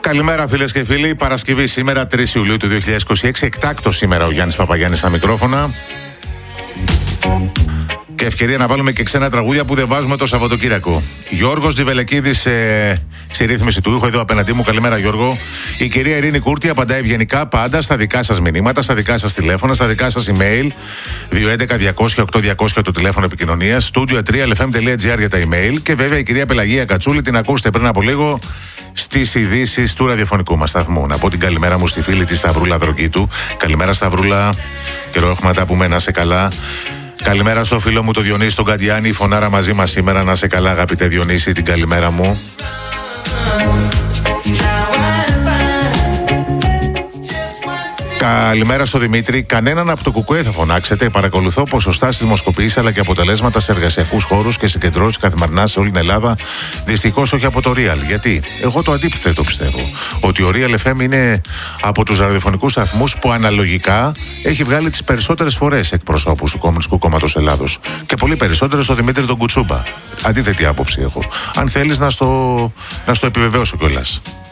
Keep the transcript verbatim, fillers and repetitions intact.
Καλημέρα φίλες και φίλοι. Παρασκευή σήμερα, τρεις Ιουλίου του δύο χιλιάδες είκοσι έξι. Εκτάκτο σήμερα ο Γιάννης Παπαγιάννης στα μικρόφωνα. Και ευκαιρία να βάλουμε και ξένα τραγούδια που δεν βάζουμε το Σαββατοκύριακο. Γιώργος Τζιβελεκίδης ε, στη ρύθμιση του ήχου εδώ απέναντί μου. Καλημέρα Γιώργο. Η κυρία Ειρήνη Κούρτη απαντάει ευγενικά πάντα στα δικά σας μηνύματα, στα δικά σας τηλέφωνα, στα δικά σας email. δύο έντεκα διακόσια οκτώ διακόσια το τηλέφωνο επικοινωνίας. studio τρία ελ εφ εμ τελεία τζι άρ για τα email. Και βέβαια η κυρία Πελαγία Κατσούλη, την ακούσετε πριν από λίγο στις ειδήσεις του ραδιοφωνικού μας σταθμού. Να πω την καλημέρα μου στη φίλη της Σταυρούλα Δρογκίτου. Καλημέρα Σταυρούλα. Καιρό έχουμε να τα πούμε, να σε καλά. Καλημέρα στο φίλο μου το Διονύση τον Καντιάνη, η φωνάρα μαζί μας σήμερα. Να σε καλά αγαπητέ Διονύση, την καλημέρα μου. Καλημέρα στο Δημήτρη. Κανέναν από το Κουκουέ θα φωνάξετε. Παρακολουθώ ποσοστά στις δημοσκοπήσεις αλλά και αποτελέσματα σε εργασιακούς χώρους και συγκεντρώσεις καθημερινά σε όλη την Ελλάδα. Δυστυχώς όχι από το Real. Γιατί? Εγώ το αντίθετο πιστεύω. Ότι ο Real εφ εμ είναι από τους ραδιοφωνικούς σταθμούς που αναλογικά έχει βγάλει τις περισσότερες φορές εκπροσώπους του Κομμουνιστικού Κόμματος Ελλάδος. Και πολύ περισσότερες στο Δημήτρη τον Κουτσούμπα. Αντίθετη άποψη έχω. Αν θέλεις να στο, να στο επιβεβαιώσω κιόλας.